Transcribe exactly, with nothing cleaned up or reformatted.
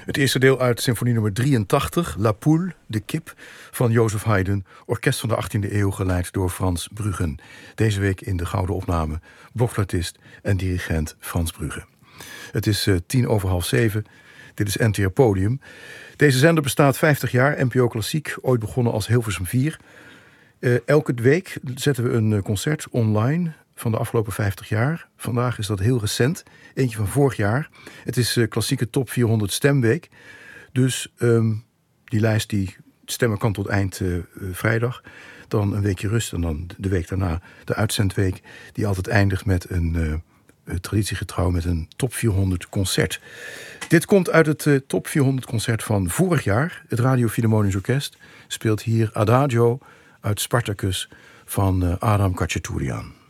Het eerste deel uit symfonie nummer drieëntachtig, La Poule, de kip, van Joseph Haydn, orkest van de achttiende eeuw, geleid door Frans Bruggen. Deze week in de gouden opname, blokfluitist en dirigent Frans Bruggen. Het is uh, tien over half zeven, dit is N T R Podium. Deze zender bestaat vijftig jaar, N P O Klassiek, ooit begonnen als Hilversum vier. Uh, elke week zetten we een concert online van de afgelopen vijftig jaar. Vandaag is dat heel recent, eentje van vorig jaar. Het is uh, klassieke top vierhonderd stemweek. Dus um, die lijst die stemmen kan tot eind uh, uh, vrijdag. Dan een weekje rust en dan de week daarna de uitzendweek, die altijd eindigt met een uh, traditiegetrouw met een top vierhonderd concert. Dit komt uit het uh, top vierhonderd concert van vorig jaar. Het Radio Philharmonisch Orkest speelt hier Adagio uit Spartacus van uh, Adam Khachaturian.